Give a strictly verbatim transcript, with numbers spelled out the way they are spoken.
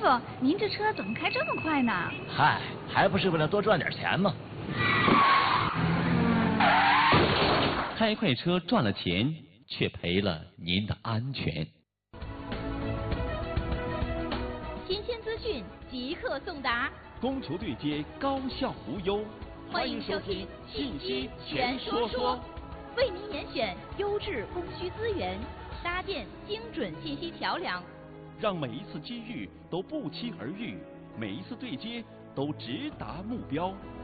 说，您这车怎么开这么快呢？ 嗨，还不是为了多赚点钱吗？ 开快车赚了钱，却赔了您的安全。 新鲜资讯即刻送达， 供求对接，高效无忧。 欢迎收听《信息全说说》，为您严选优质供需资源，搭建精准信息桥梁， 让每一次机遇都不期而遇，每一次对接都直达目标。